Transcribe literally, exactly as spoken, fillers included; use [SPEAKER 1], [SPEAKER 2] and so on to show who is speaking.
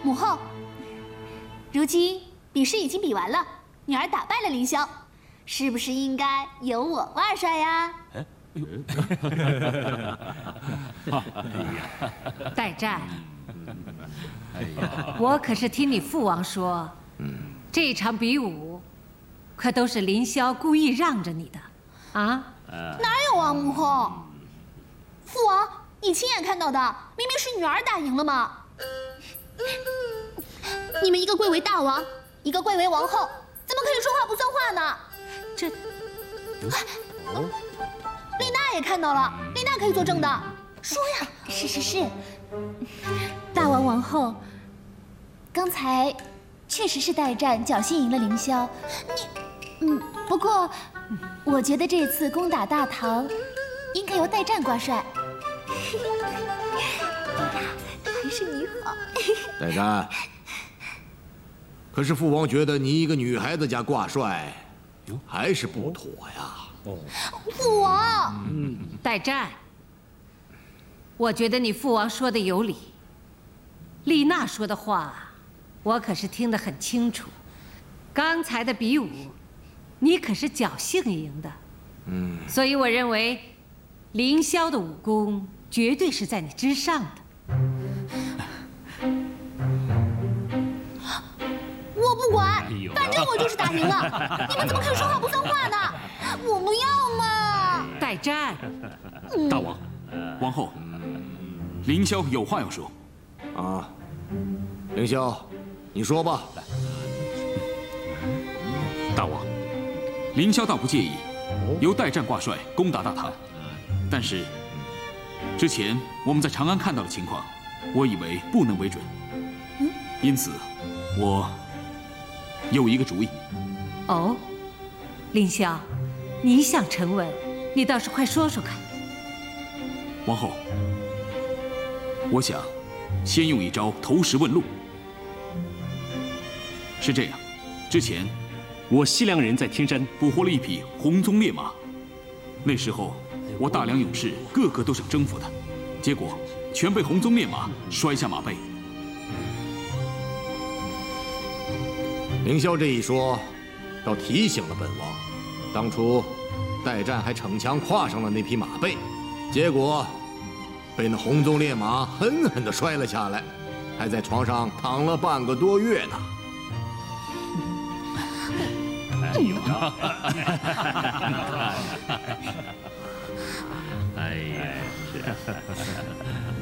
[SPEAKER 1] 母后，如今比试已经比完了，女儿打败了凌霄，是不是应该由我挂帅呀？哎，
[SPEAKER 2] 代战，我可是听你父王说，这场比武可都是凌霄故意让着你的，啊？
[SPEAKER 1] 哪有啊，母后？父王，你亲眼看到的，明明是女儿打赢了嘛。你们一个贵为大王，一个贵为王后，怎么可以说话不算话呢？
[SPEAKER 2] 这，
[SPEAKER 1] 哦，丽娜也看到了，丽娜可以作证的，说呀。
[SPEAKER 3] 是是是，大王王后，刚才确实是代战侥幸赢了凌霄。你，嗯，不过，我觉得这次攻打大唐，应该由代战挂帅。还是你好，
[SPEAKER 4] 代战。可是父王觉得你一个女孩子家挂帅，还是不妥呀。
[SPEAKER 1] 哦，父王，
[SPEAKER 2] 嗯，代战。我觉得你父王说的有理。丽娜说的话，我可是听得很清楚。刚才的比武，你可是侥幸赢的。嗯，所以我认为，凌霄的武功绝对是在你之上的。
[SPEAKER 1] 我不管，反正我就是打赢了。你们怎么可以说话不算话呢？我不要嘛！
[SPEAKER 2] 代战，
[SPEAKER 5] 大王，王后，凌霄有话要说。
[SPEAKER 4] 啊，凌霄，你说吧。
[SPEAKER 5] 大王，凌霄倒不介意由代战挂帅攻打大唐，但是之前我们在长安看到的情况，我以为不能为准，因此我有一个主意。
[SPEAKER 2] 哦，凌霄，你一向沉稳，你倒是快说说看。
[SPEAKER 5] 王后，我想先用一招投石问路。是这样，之前我西凉人在天山捕获了一匹红鬃烈马，那时候我大梁勇士个个都想征服它，结果全被红鬃烈马摔下马背。
[SPEAKER 4] 凌霄这一说，倒提醒了本王，当初代战还逞强跨上了那匹马背，结果被那红鬃烈马狠狠地摔了下来，还在床上躺了半个多月呢。
[SPEAKER 6] 哎呦！哎呀！